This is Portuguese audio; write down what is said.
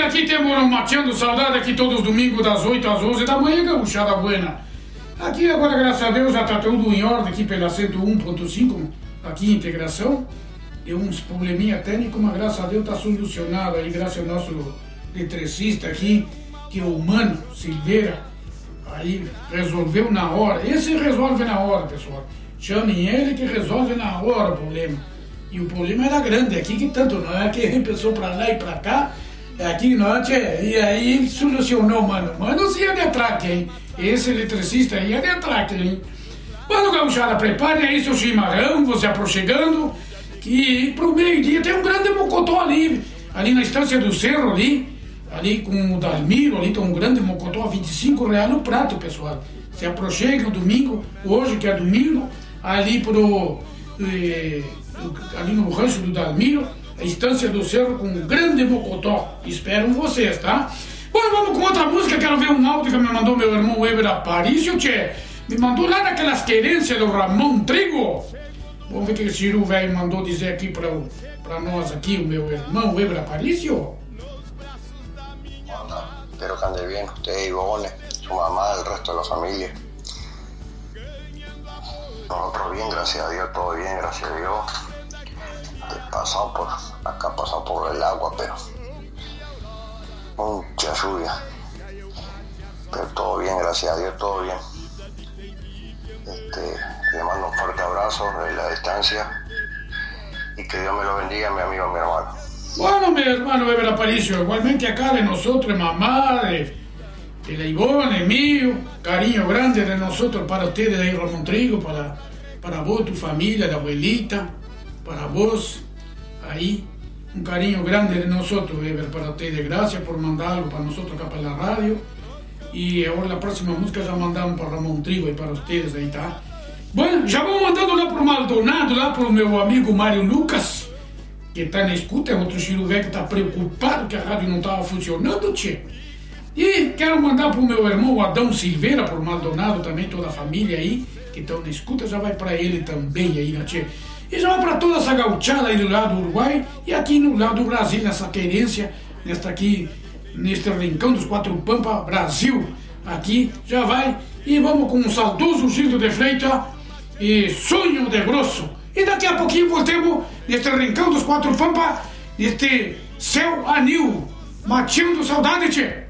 aqui temos um Mateando Saudade aqui todos os domingos das 8 às 11 da manhã, Gauchada Buena. Aqui agora, graças a Deus, já está tudo em ordem aqui pela 101.5, aqui em Integração. Deu uns probleminha técnicos, mas graças a Deus está solucionado aí, graças ao nosso eletricista aqui, que é o Mano Silveira, aí resolveu na hora. Esse resolve na hora, pessoal. Chamem ele que resolve na hora o problema. E o problema era grande aqui, que tanto não é que ele pensou pra lá e pra cá, aqui não, e aí ele solucionou, mano. Mano, se ia de atraque, hein? Esse eletricista ia de atraque, hein? Mano, Gauchada, prepare aí seu chimarrão, você aproximando, que pro meio-dia tem um grande mocotó ali na Estância do Cerro, ali com o Dalmiro, ali tem um grande mocotó, R$25 no prato, pessoal. Se aproxima o domingo, hoje que é domingo, ali ali no rancho do Dalmiro, a Estância do Cerro com um grande mocotó. Espero vocês, tá? Bom, vamos com outra música. Quero ver um áudio que me mandou meu irmão Weber Aparício, tchê. Me mandou lá daquelas querências do Ramon Trigo. Vamos ver o que o Ciru velho mandou dizer aqui pra nós aqui, o meu irmão Weber Aparício. Hola, espero que ande bien usted y Bone, su mamá, el resto de la familia. Nosotros bien, gracias a Dios, todo bien, gracias a Dios. Pasado por el agua, pero mucha lluvia. Pero todo bien, gracias a Dios, todo bien. Le mando un fuerte abrazo desde la distancia y que Dios me lo bendiga, mi amigo, mi hermano. Bueno, mi hermano Weber Aparicio, igualmente acá de nosotros, mamá, de la Ivone, mío, cariño grande de nosotros para ustedes ahí, Ramón Trigo, para vos, tu familia, la abuelita, para vos, ahí, un cariño grande de nosotros, Weber, para ustedes. Gracias por mandarlo para nosotros acá para la radio. Y ahora la próxima música ya mandamos para Ramón Trigo y para ustedes aí, tá? Bueno, já vamos mandando lá pro Maldonado, lá pro meu amigo Mário Lucas, que tá na escuta, é outro Chiru velho que tá preocupado que a rádio não tava funcionando, tchê. E quero mandar pro meu irmão Adão Silveira, por Maldonado também, toda a família aí, que estão na escuta, já vai pra ele também aí, né, tchê? E já vai pra toda essa gauchada aí do lado do Uruguai e aqui no lado do Brasil, nessa querência, neste rincão dos Quatro Pampa, Brasil, aqui, já vai. E vamos com o saudoso Gildo de Freitas e Sonho de Grosso. E daqui a pouquinho voltemos neste rincão dos Quatro Pampa, neste céu anil, Mateando Saudade, tchê.